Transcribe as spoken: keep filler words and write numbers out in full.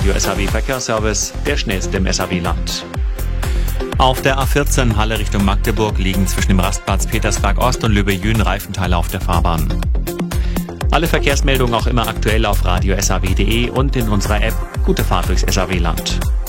Radio S A W Verkehrsservice, der schnellste im S A W-Land. Auf der A vierzehn Halle Richtung Magdeburg liegen zwischen dem Rastplatz Petersberg Ost und Löbe-Jüen Reifenteile auf der Fahrbahn. Alle Verkehrsmeldungen auch immer aktuell auf radio s a w punkt d e und in unserer App. Gute Fahrt durchs S A W-Land.